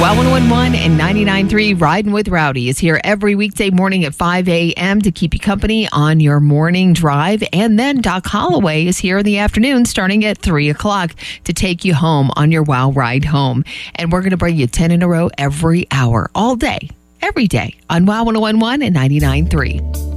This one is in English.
Wow 1011 and 99.3 Riding with Rowdy is here every weekday morning at 5 a.m. to keep you company on your morning drive. And then Doc Holloway is here in the afternoon starting at 3 o'clock to take you home on your Wow ride home. And we're going to bring you 10 in a row every hour, all day, every day on Wow 1011 and 99.3.